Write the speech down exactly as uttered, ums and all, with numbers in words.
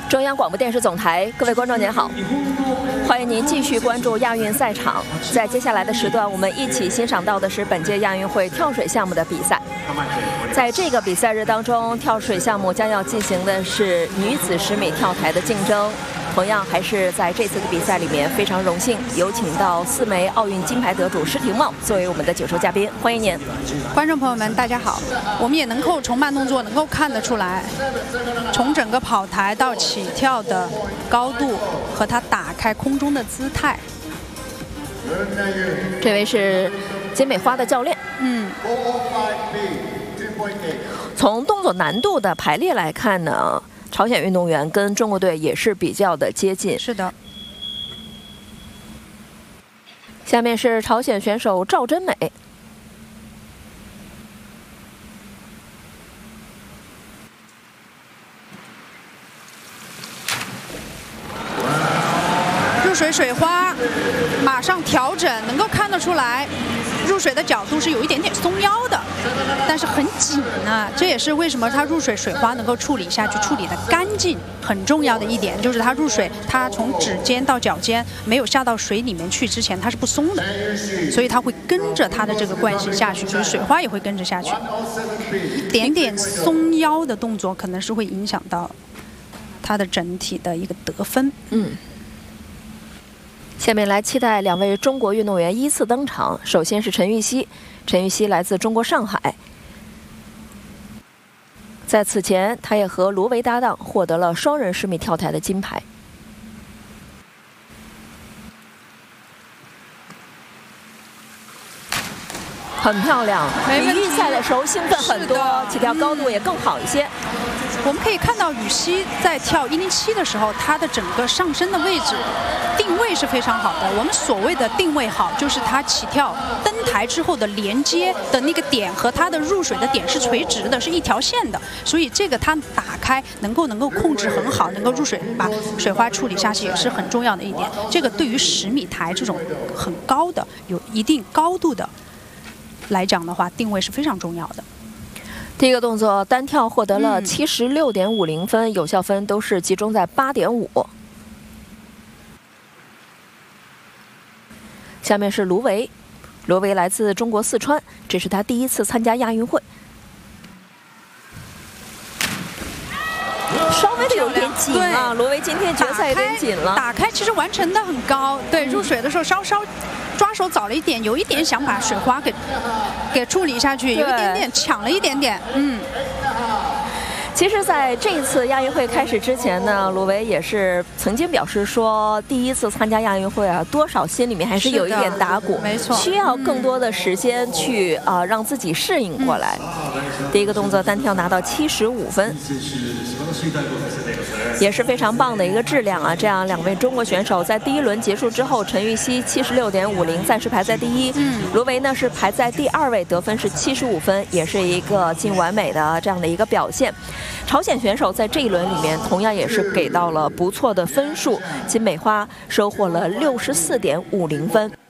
中央广播电视总台，各位观众您好，欢迎您继续关注亚运赛场。在接下来的时段，我们一起欣赏到的是本届亚运会跳水项目的比赛。在这个比赛日当中，跳水项目将要进行的是女子十米跳台的竞争。同样还是在这次的比赛里面，非常荣幸有请到四枚奥运金牌得主施廷懋作为我们的解说嘉宾，欢迎您。 观众朋友们，大家好。我们也能够从慢动作能够看得出来，从整个跑台到起跳的高度和它打开空中的姿态。 这位是金美花的教练。 嗯。 从动作难度的排列来看呢，朝鲜运动员跟中国队也是比较的接近。 是的。 下面是朝鲜选手赵真美。 入水水花，马上调整，能够看得出来，入水的角度是有一点点松腰的，但是很紧啊。这也是为什么他入水水花能够处理下去，处理的干净。很重要的一点就是他入水，他从指尖到脚尖没有下到水里面去之前，它是不松的，所以他会跟着他的这个惯性下去，所以水花也会跟着下去。一点点松腰的动作可能是会影响到他的整体的一个得分。 嗯。下面来期待两位中国运动员依次登场。首先是陈芋汐，陈芋汐来自中国上海。在此前，他也和罗维搭档获得了双人十米跳台的金牌。很漂亮，比预赛的时候兴奋很多，起跳高度也更好一些。 我们可以看到羽西在跳一零七的时候，她的整个上身的位置定位是非常好的。我们所谓的定位好，就是她起跳登台之后的连接的那个点和她的入水的点是垂直的，是一条线的。所以这个她打开能够能够控制很好，能够入水把水花处理下去也是很重要的一点。这个对于十米台这种很高的有一定高度的来讲的话，定位是非常重要的。 第一个动作单跳获得了七十六点五零分，有效分都是集中在八点五。下面是卢维，卢维来自中国四川，这是他第一次参加亚运会。稍微的有点紧啊，卢维今天决赛有点紧了。 打开其实完成的很高，对，入水的时候稍稍抓手早了一点，有一点想把水花给给处理下去，有一点点抢了一点点，嗯。 其实，在这一次亚运会开始之前呢，卢维也是曾经表示说，第一次参加亚运会啊，多少心里面还是有一点打鼓， 没错， 需要更多的时间去啊、呃、让自己适应过来。嗯、第一个动作单跳拿到七十五分，也是非常棒的一个质量啊！这样两位中国选手在第一轮结束之后，陈芋汐七十六点五零暂时排在第一，嗯，卢维呢是排在第二位，得分是七十五分，也是一个近完美的这样的一个表现。朝鲜选手在这一轮里面同样也是给到了不错的分数，金美花收获了六十四点五零分。